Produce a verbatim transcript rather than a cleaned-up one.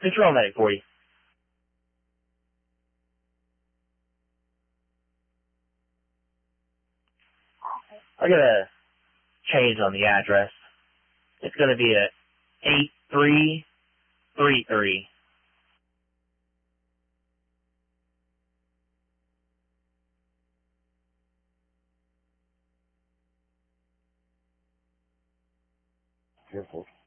Control medic for you. I gotta change on the address. It's gonna be a eight three three three. Careful.